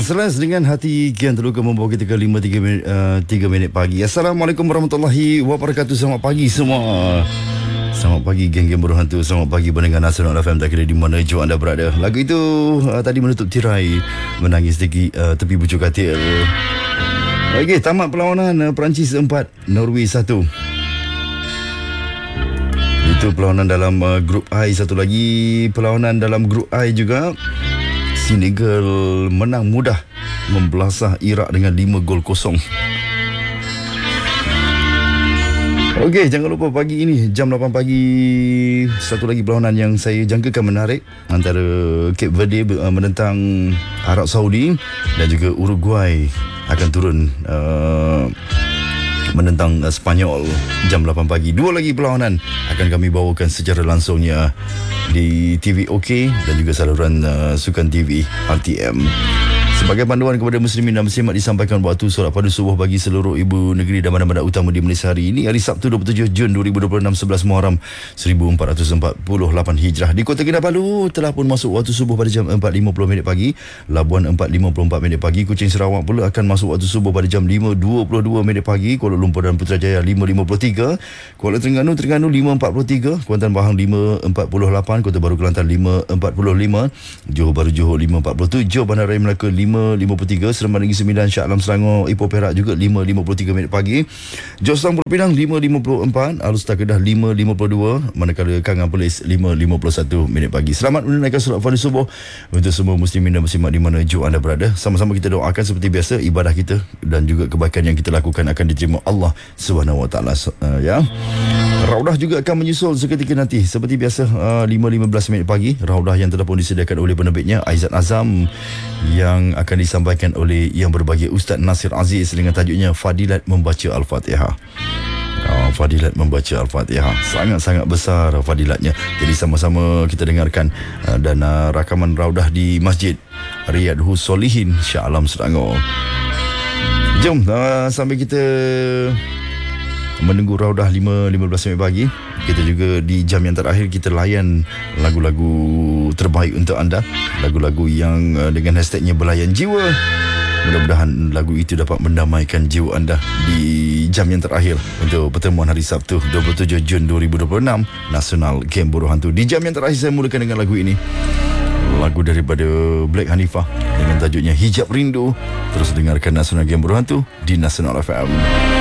Selas dengan hati kian terluka membawa kita ke 3 minit pagi. Assalamualaikum warahmatullahi wabarakatuh. Selamat pagi semua. Selamat pagi geng-geng berhantu. Selamat pagi pendengar Nasional FM, tak kira di mana jua anda berada. Lagu itu tadi menutup tirai Menangis di tepi bucuk katil. Okey, tamat perlawanan Perancis 4, Norway 1. Itu perlawanan dalam grup I. Satu lagi perlawanan dalam grup I juga. Senegal menang mudah membelasah Iraq dengan 5 gol kosong. Okey, jangan lupa pagi ini jam 8 pagi satu lagi perlawanan yang saya jangkakan menarik antara Cape Verde menentang Arab Saudi, dan juga Uruguay akan turun menentang Spanyol jam 8 pagi. Dua lagi perlawanan akan kami bawakan secara langsungnya di TV OK dan juga saluran Sukan TV RTM. Sebagai panduan kepada muslimin dan muslimat, disampaikan waktu solat pada subuh bagi seluruh ibu negeri dan bandar-bandar utama di Malaysia hari ini, hari Sabtu 27 Jun 2026, 11 Muharram 1448 Hijrah. Di Kota Kinabalu telah pun masuk waktu subuh pada jam 4.50 pagi. Labuan 4.54 pagi. Kuching Sarawak pula akan masuk waktu subuh pada jam 5.22 pagi. Kuala Lumpur dan Putrajaya 5.53. Kuala Terengganu 5.43. Kuantan Bahang 5.48. Kota Baru Kelantan 5.45. Johor Bahru Johor 5.47. Bandaraya Melaka 5.53. Seremban Negeri Sembilan, Shah Alam Selangor, Ipoh Perak juga 5.53 pagi. Johor Pulau Pinang 5.54. Alustar Kedah 5.52. Manakala Kangan Perlis 5.51 pagi. Selamat menunaikan solat fardu subuh untuk semua muslimin dan muslimat di mana jua anda berada. Sama-sama kita doakan seperti biasa ibadah kita dan juga kebaikan yang kita lakukan akan diterima Allah Subhanahu Wa Taala, ya. Raudah juga akan menyusul seketika nanti seperti biasa 5.15 pagi. Raudah yang telah pun disediakan oleh penerbitnya Aizat Azam, yang akan disampaikan oleh yang berbahagia Ustaz Nasir Aziz dengan tajuknya Fadilat Membaca Al-Fatihah. Fadilat membaca Al-Fatihah, sangat-sangat besar fadilatnya. Jadi sama-sama kita dengarkan dan rakaman raudah di Masjid Riyadhus Solihin, Shah Alam Selangor. Jom sambil kita menunggu raudah 5.15 pagi, kita juga di jam yang terakhir kita layan lagu-lagu terbaik untuk anda, lagu-lagu yang dengan hashtagnya Belayan Jiwa. Mudah-mudahan lagu itu dapat mendamaikan jiwa anda di jam yang terakhir untuk pertemuan hari Sabtu 27 Jun 2026 Nasional Game Buruh Hantu. Di jam yang terakhir saya mulakan dengan lagu ini, lagu daripada Black Hanifah dengan tajuknya Hijab Rindu. Terus dengarkan Nasional Game Buruh Hantu di Nasional FM.